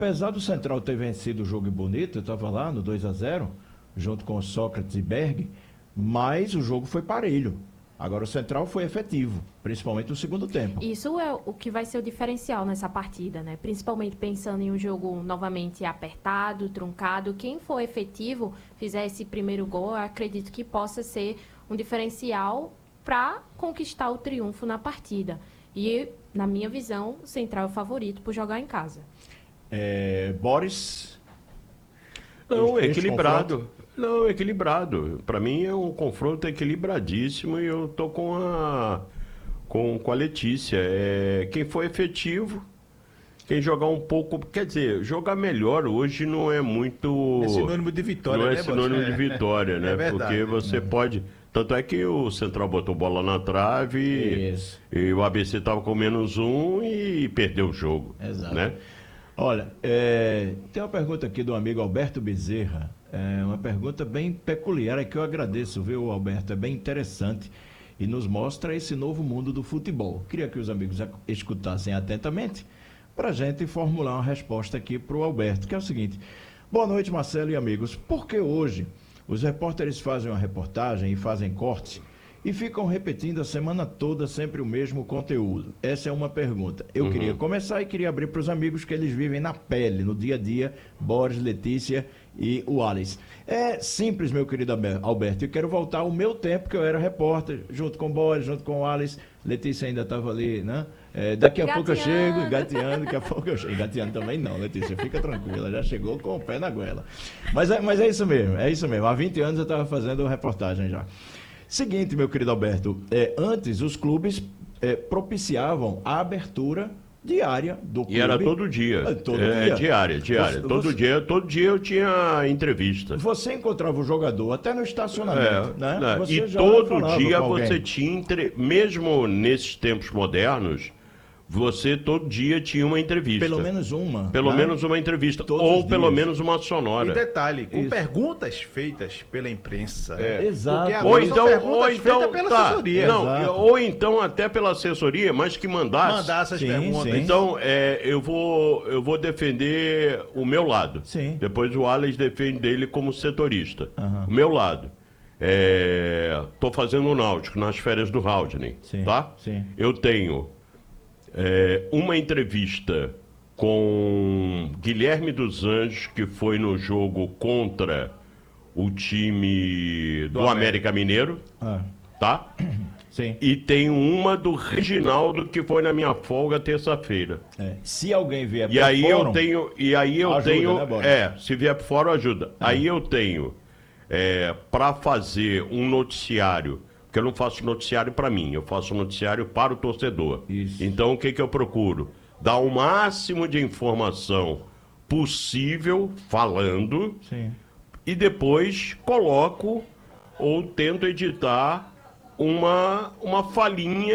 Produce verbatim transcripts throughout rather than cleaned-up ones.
Apesar do Central ter vencido o jogo bonito, eu estava lá no dois a zero, junto com o Sócrates e Berg, mas o jogo foi parelho. Agora o Central foi efetivo, principalmente no segundo tempo. Isso é o que vai ser o diferencial nessa partida, né? Principalmente pensando em um jogo novamente apertado, truncado. Quem for efetivo, fizer esse primeiro gol, eu acredito que possa ser um diferencial para conquistar o triunfo na partida. E, na minha visão, o Central é o favorito por jogar em casa. É, Boris? Não, Esse equilibrado. confronto? Não, equilibrado. Para mim é um confronto equilibradíssimo e eu tô com a com, com a Letícia. É, quem for efetivo, quem jogar um pouco, quer dizer, jogar melhor hoje não é muito É sinônimo de vitória, não é né, sinônimo Boris? de vitória, né? É verdade. Porque você pode, tanto é que o Central botou bola na trave Isso. e, e o A B C tava com menos um e perdeu o jogo, Exato. né? Olha, é, tem uma pergunta aqui do amigo Alberto Bezerra, é uma pergunta bem peculiar, é que eu agradeço, viu, Alberto? É bem interessante e nos mostra esse novo mundo do futebol. Queria que os amigos escutassem atentamente para a gente formular uma resposta aqui para o Alberto, que é o seguinte: boa noite, Marcelo e amigos. Por que hoje os repórteres fazem uma reportagem e fazem cortes e ficam repetindo a semana toda sempre o mesmo conteúdo? Essa é uma pergunta. Eu Uhum. queria começar e queria abrir para os amigos que eles vivem na pele, no dia a dia, Boris, Letícia e o Alice. É simples, meu querido Alberto. Eu quero voltar ao meu tempo que eu era repórter, junto com o Boris, junto com o Alice. Letícia ainda estava ali, né? É, daqui a pouco eu chego, gateando, daqui a pouco eu chego. Gateando também não, Letícia, fica tranquila, já chegou com o pé na goela. Mas é, mas é isso mesmo, é isso mesmo. Há vinte anos eu estava fazendo reportagem já. Seguinte, meu querido Alberto, é, antes os clubes é, propiciavam a abertura diária do clube. E era todo dia. É, todo é, dia. Diária, diária. Você- todo você- dia, todo dia eu tinha entrevista. Você encontrava o jogador até no estacionamento, É, né? né? Você E já todo falava dia com alguém. você tinha, entre... mesmo nesses tempos modernos, você todo dia tinha uma entrevista. Pelo menos uma. Pelo né? menos uma entrevista. Todos ou os pelo dias. menos uma E sonora. detalhe, com Isso. perguntas feitas pela imprensa. É. Exato. Porque Ou agora então, são perguntas ou feitas então, pela tá, assessoria. não, Exato. ou então até pela assessoria, mas que mandasse. Mandar essas Sim, perguntas. sim. Então, é, eu, vou, eu vou defender o meu lado. Sim. Depois o Alex defende ele como setorista. Aham. O meu lado. Estou fazendo o Náutico nas férias do Haldane. Sim, Tá? sim. Eu tenho é, uma entrevista com Guilherme dos Anjos, que foi no jogo contra o time do, Do América Mineiro. Ah, Tá? sim. E tenho uma do Reginaldo, que foi na minha folga terça-feira. É. Se alguém vier E pro aí fórum, eu tenho, e aí eu ajuda, tenho, né, Boris? é, se vier por fora ajuda. Aí eu tenho é, para fazer um noticiário, porque eu não faço noticiário para mim, eu faço noticiário para o torcedor. Isso. Então o que que eu procuro? Dar o máximo de informação possível falando Sim. e depois coloco ou tento editar uma, uma falinha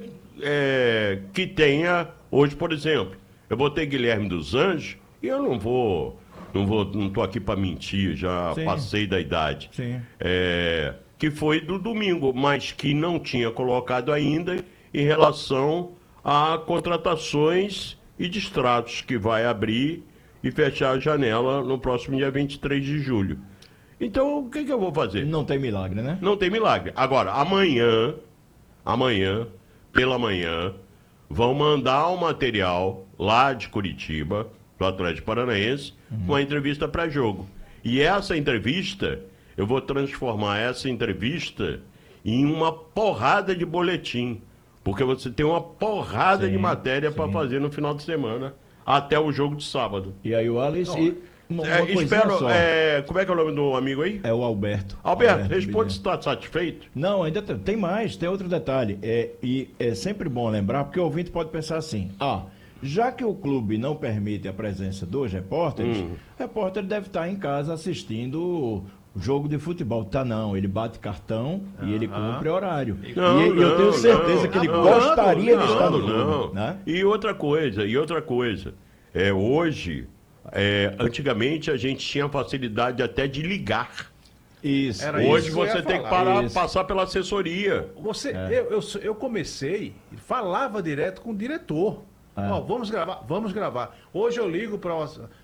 é, que tenha, hoje, por exemplo, eu botei Guilherme dos Anjos e eu não vou, não vou, não tô aqui para mentir, já Sim. passei da idade. Sim. É, que foi do domingo, mas que não tinha colocado ainda em relação a contratações e distratos que vai abrir e fechar a janela no próximo dia vinte e três de julho. Então, o que, que eu vou fazer? Não tem milagre, né? Não tem milagre. Agora, amanhã, amanhã, pela manhã, vão mandar um material lá de Curitiba, do Atlético Paranaense, uma entrevista pré-jogo. E essa entrevista, eu vou transformar essa entrevista em uma porrada de boletim. Porque você tem uma porrada Sim, de matéria para sim. fazer no final de semana, até o jogo de sábado. E aí o Alice e uma, uma É, coisinha espero, só. é, como é que é o nome do amigo aí? É o Alberto. Alberto, responde se Bezerra. está satisfeito. Não, ainda tem, tem mais, tem outro detalhe. É, e é sempre bom lembrar, porque o ouvinte pode pensar assim: ah, já que o clube não permite a presença dos repórteres, Hum. o repórter deve estar em casa assistindo o jogo de futebol. Tá, não, ele bate cartão e ele cumpre horário. Não, e, e eu tenho não, certeza não, que ele não, gostaria de não, estar no não. clube. Né? E outra coisa, e outra coisa, é, hoje, é, antigamente a gente tinha facilidade até de ligar. Isso. Era Hoje isso que eu você ia tem que falar. parar, Isso. passar pela assessoria. Você, É. eu, eu, eu comecei, falava direto com o diretor. É. Ó, vamos gravar, vamos gravar. Hoje eu ligo para